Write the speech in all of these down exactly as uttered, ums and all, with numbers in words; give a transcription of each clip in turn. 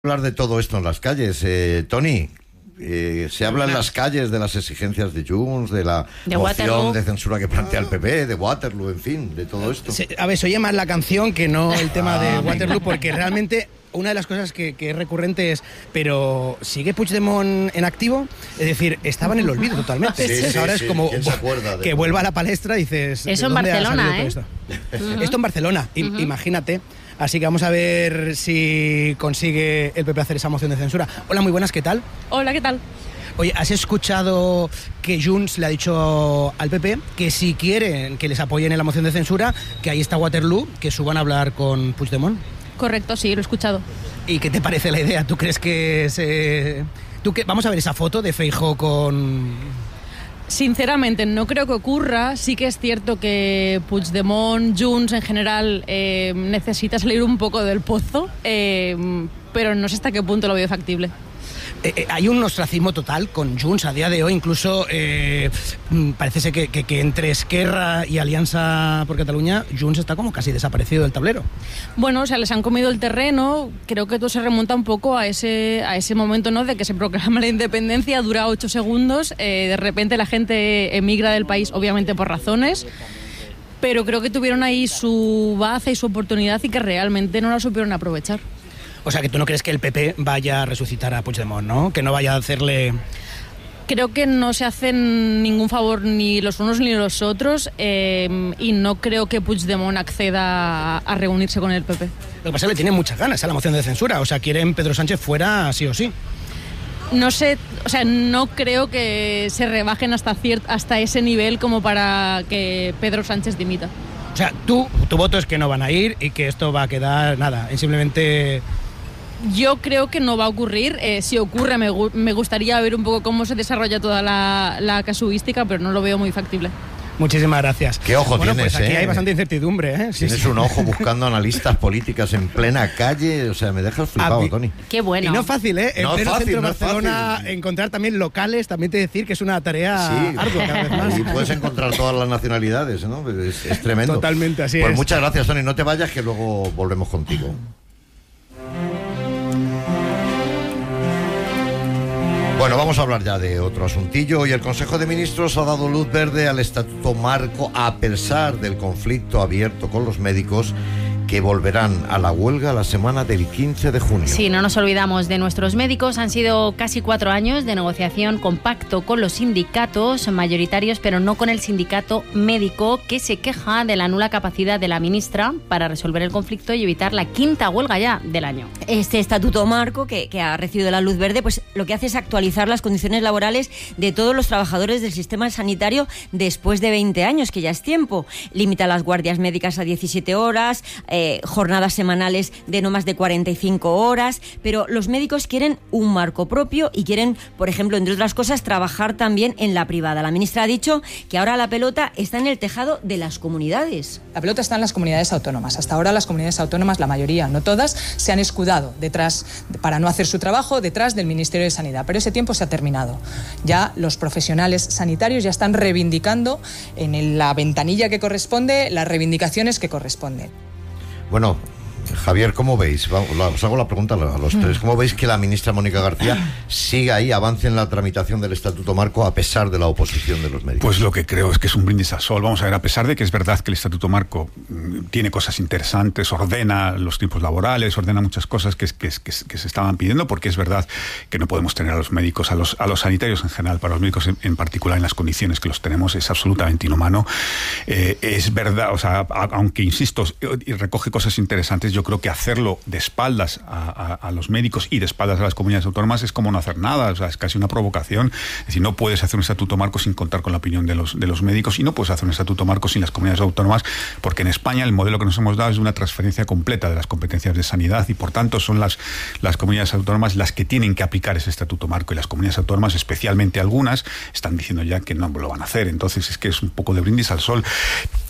Hablar de todo esto en las calles, eh, Toni. Eh, se habla en las calles de las exigencias de Junts, de la de moción Waterloo. de censura que plantea el P P, de Waterloo, en fin, de todo esto. Se, a ver, se oye más la canción que no el tema Ah, de venga. Waterloo, porque realmente una de las cosas que, que es recurrente es, pero ¿sigue Puigdemont en activo? Es decir, estaba en el olvido totalmente. Sí, Entonces sí, ahora sí. es como ¿Quién se acuerda de- que vuelva a la palestra y dices... ¿de Eso en dónde ha Barcelona, salido ¿eh? todo esto? Esto en Barcelona, im- imagínate. Así que vamos a ver si consigue el P P hacer esa moción de censura. Hola, muy buenas, ¿qué tal? Hola, ¿qué tal? Oye, ¿has escuchado que Junts le ha dicho al P P que si quieren que les apoyen en la moción de censura, que ahí está Waterloo, que suban a hablar con Puigdemont? Correcto, sí, lo he escuchado. ¿Y qué te parece la idea? ¿Tú crees que se...? ¿Tú qué? Vamos a ver esa foto de Feijóo con... Sinceramente, no creo que ocurra. Sí que es cierto que Puigdemont, Junts en general, eh, necesita salir un poco del pozo, eh, pero no sé hasta qué punto lo veo factible. Eh, eh, hay un ostracismo total con Junts a día de hoy, incluso eh, mm, parece ser que, que, que entre Esquerra y Alianza por Cataluña, Junts está como casi desaparecido del tablero. Bueno, o sea, les han comido el terreno. Creo que todo se remonta un poco a ese, a ese momento, ¿no?, de que se proclama la independencia, dura ocho segundos, eh, de repente la gente emigra del país, obviamente por razones, pero creo que tuvieron ahí su baza y su oportunidad y que realmente no la supieron aprovechar. O sea, que tú no crees que el P P vaya a resucitar a Puigdemont, ¿no? Que no vaya a hacerle... Creo que no se hacen ningún favor ni los unos ni los otros, eh, y no creo que Puigdemont acceda a, a reunirse con el P P. Lo que pasa es que le tienen muchas ganas a la moción de censura. O sea, quieren Pedro Sánchez fuera sí o sí. No sé, o sea, no creo que se rebajen hasta ciert- hasta ese nivel como para que Pedro Sánchez dimita. O sea, tú, tu voto es que no van a ir y que esto va a quedar, nada, en simplemente... Yo creo que no va a ocurrir. Eh, si ocurre, me, gu- me gustaría ver un poco cómo se desarrolla toda la, la casuística, pero no lo veo muy factible. Muchísimas gracias. Qué ojo bueno, tienes, pues aquí ¿eh? hay bastante incertidumbre, ¿eh? Sí, Tienes sí. un ojo buscando analistas políticas en plena calle, o sea, me dejas flipado, Ah, Toni. Qué bueno. Y no es fácil, ¿eh? En No es pleno fácil, centro de no es Barcelona, fácil. encontrar también locales, también te decir que es una tarea Sí, ardua cada vez más. y puedes encontrar todas las nacionalidades, ¿no? Es, es tremendo. Totalmente, así Pues es. muchas gracias, Toni. No te vayas, que luego volvemos contigo. Bueno, vamos a hablar ya de otro asuntillo. Hoy el Consejo de Ministros ha dado luz verde al Estatuto Marco a pesar del conflicto abierto con los médicos que volverán a la huelga la semana del quince de junio. Sí, no nos olvidamos de nuestros médicos. Han sido casi cuatro años de negociación con pacto con los sindicatos mayoritarios, pero no con el sindicato médico, que se queja de la nula capacidad de la ministra para resolver el conflicto y evitar la quinta huelga ya del año. Este estatuto marco que, que ha recibido la luz verde, pues lo que hace es actualizar las condiciones laborales de todos los trabajadores del sistema sanitario después de veinte años, que ya es tiempo. Limita las guardias médicas a diecisiete horas, eh, jornadas semanales de no más de cuarenta y cinco horas, pero los médicos quieren un marco propio y quieren, por ejemplo, entre otras cosas, trabajar también en la privada. La ministra ha dicho que ahora la pelota está en el tejado de las comunidades. La pelota está en las comunidades autónomas. Hasta ahora las comunidades autónomas, la mayoría, no todas, se han escudado detrás, para no hacer su trabajo, detrás del Ministerio de Sanidad. Pero ese tiempo se ha terminado. Ya los profesionales sanitarios ya están reivindicando en la ventanilla que corresponde las reivindicaciones que corresponden. Bueno, Javier, ¿cómo veis? Vamos, os hago la pregunta a los tres. ¿Cómo veis que la ministra Mónica García siga ahí, avance en la tramitación del Estatuto Marco a pesar de la oposición de los médicos? Pues lo que creo es que es un brindis al sol. Vamos a ver, a pesar de que es verdad que el Estatuto Marco mm, tiene cosas interesantes, ordena los tiempos laborales, ordena muchas cosas que, que, que, que se estaban pidiendo, porque es verdad que no podemos tener a los médicos, a los, a los sanitarios en general, para los médicos en, en particular, en las condiciones que los tenemos, es absolutamente inhumano. Eh, es verdad, o sea, a, aunque insisto, y recoge cosas interesantes, yo creo que hacerlo de espaldas a, a, a los médicos y de espaldas a las comunidades autónomas es como no hacer nada, o sea, es casi una provocación. Es decir, no puedes hacer un estatuto marco sin contar con la opinión de los, de los médicos, y no puedes hacer un estatuto marco sin las comunidades autónomas, porque en España el modelo que nos hemos dado es de una transferencia completa de las competencias de sanidad, y por tanto son las, las comunidades autónomas las que tienen que aplicar ese estatuto marco, y las comunidades autónomas, especialmente algunas, están diciendo ya que no lo van a hacer. Entonces es que es un poco de brindis al sol.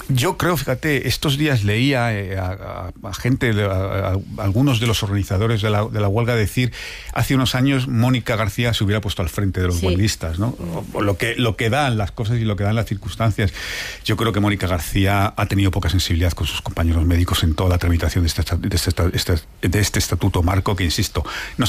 Yo creo, fíjate, estos días leía eh, a, a, a gente, a, a algunos de los organizadores de la, de la huelga decir, hace unos años Mónica García se hubiera puesto al frente de los sí. huelguistas, ¿no? O, o lo que lo que dan las cosas y lo que dan las circunstancias. Yo creo que Mónica García ha tenido poca sensibilidad con sus compañeros médicos en toda la tramitación de este, de este, de este, de este estatuto marco, que insisto, no